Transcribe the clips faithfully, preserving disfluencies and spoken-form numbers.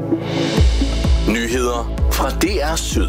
Nyheder fra D R Syd.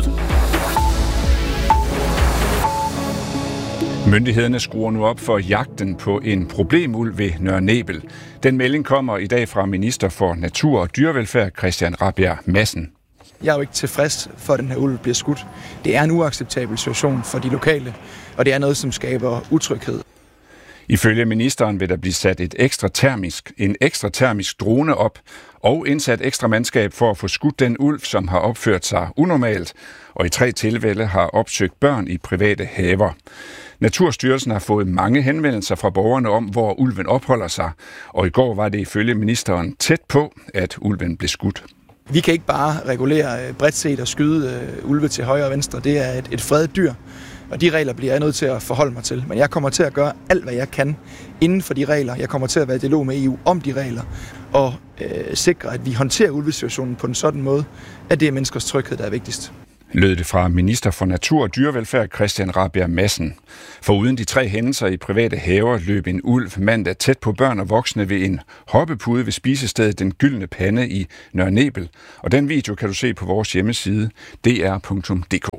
Myndighederne skruer nu op for jagten på en problemulv ved Nørre Nebel. Den melding kommer i dag fra minister for Natur og Dyrevelfærd, Christian Rabjerg Madsen. Jeg er jo ikke tilfreds for, at den her ulv bliver skudt. Det er en uacceptabel situation for de lokale, og det er noget, som skaber utryghed. Ifølge ministeren vil der blive sat et ekstra termisk, en ekstra termisk drone op og indsat ekstra mandskab for at få skudt den ulv, som har opført sig unormalt, og i tre tilfælde har opsøgt børn i private haver. Naturstyrelsen har fået mange henvendelser fra borgerne om, hvor ulven opholder sig, og i går var det ifølge ministeren tæt på, at ulven blev skudt. Vi kan ikke bare regulere bredt set og skyde uh, ulve til højre og venstre. Det er et, et fredet dyr, og de regler bliver jeg nødt til at forholde mig til. Men jeg kommer til at gøre alt, hvad jeg kan inden for de regler. Jeg kommer til at være i dialog med E U om de regler, og uh, sikre, at vi håndterer ulvesituationen på en sådan måde, at det er menneskers tryghed, der er vigtigst. Lød det fra minister for Natur og Dyrevelfærd, Christian Rabjerg Madsen. For uden de tre hændelser i private haver løb en ulv mandag tæt på børn og voksne ved en hoppepude ved spisestedet Den Gyldne Pande i Nørre Nebel. Og den video kan du se på vores hjemmeside d r punktum d k.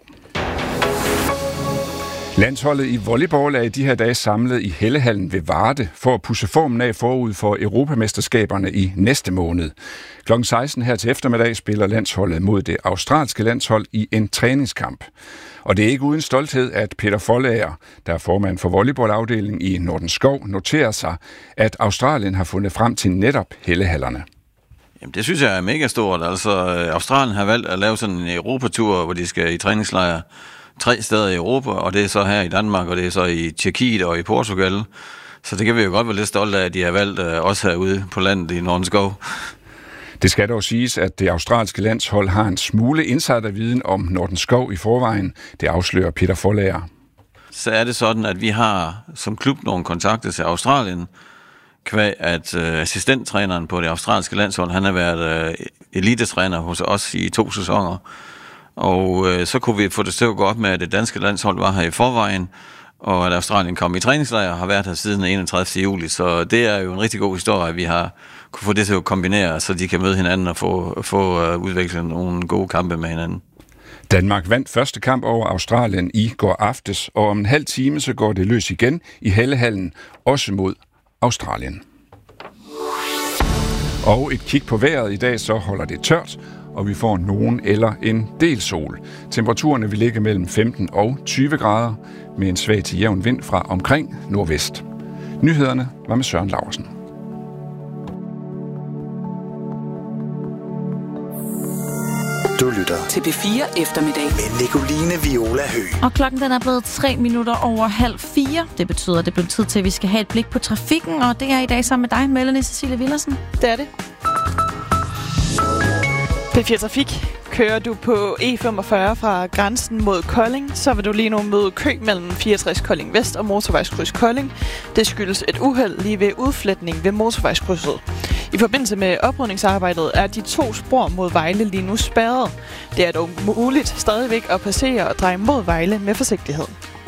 Landsholdet i volleyball er i de her dage samlet i Hellehallen ved Varde for at pudse formen af forud for Europamesterskaberne i næste måned. klokken seksten her til eftermiddag spiller landsholdet mod det australske landshold i en træningskamp. Og det er ikke uden stolthed, at Peter Foldager, der er formand for volleyballafdelingen i Nordenskov, noterer sig, at Australien har fundet frem til netop Hellehallerne. Jamen, det synes jeg er mega stort. Altså, Australien har valgt at lave sådan en Europatur, hvor de skal i træningslejre tre steder i Europa, og det er så her i Danmark, og det er så i Tjekkiet og i Portugal. Så det kan vi jo godt være lidt stolte af, at de har valgt uh, også herude på landet i Nordenskov. Det skal dog siges, at det australske landshold har en smule insiderviden om Nordenskov i forvejen. Det afslører Peter Foldager. Så er det sådan, at vi har som klub nogle kontakter til Australien, kvæg at uh, assistenttræneren på det australske landshold, han har været uh, elitetræner hos os i to sæsoner. Og øh, så kunne vi få det til at gå op med, at det danske landshold var her i forvejen, og at Australien kom i træningslejr og har været her siden enogtredivte juli. Så det er jo en rigtig god historie, at vi har kunne få det til at kombinere, så de kan møde hinanden og få, få uh, udviklet nogle gode kampe med hinanden. Danmark vandt første kamp over Australien i går aftes, og om en halv time så går det løs igen i Hellehallen, også mod Australien. Og et kig på vejret i dag, så holder det tørt, og vi får nogen eller en del sol. Temperaturerne vil ligge mellem femten og tyve grader, med en svag til jævn vind fra omkring nordvest. Nyhederne var med Søren Laursen. Du lytter til P fire eftermiddag med Nicoline Viola Høgh. Og klokken den er blevet tre minutter over halv fire. Det betyder, at det bliver tid til, at vi skal have et blik på trafikken, og det er i dag sammen med dig, Melanie Cecilie Villersen. Det er det. P fire Trafik. Kører du på E femogfyrre fra grænsen mod Kolding, så vil du lige nu møde kø mellem fireogtres Kolding Vest og motorvejskryds Kolding. Det skyldes et uheld lige ved udfletning ved motorvejskrydset. I forbindelse med oprydningsarbejdet er de to spor mod Vejle lige nu spærret. Det er dog muligt stadigvæk at passere og dreje mod Vejle med forsigtighed.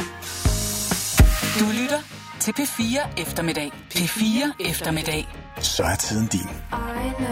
Du lytter til P fire eftermiddag. P fire eftermiddag. Så er tiden din.